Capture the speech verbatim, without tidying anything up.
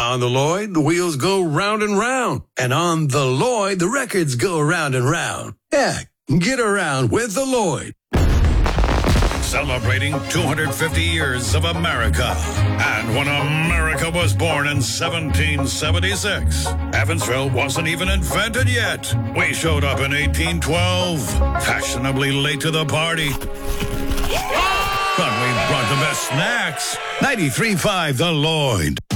On the Lloyd, the wheels go round and round. And on the Lloyd, the records go round and round. Yeah, get around with the Lloyd. Celebrating two hundred fifty years of America. And when America was born in seventeen seventy-six, Evansville wasn't even invented yet. We showed up in eighteen twelve, fashionably late to the party. But we brought the best snacks. ninety-three point five The Lloyd.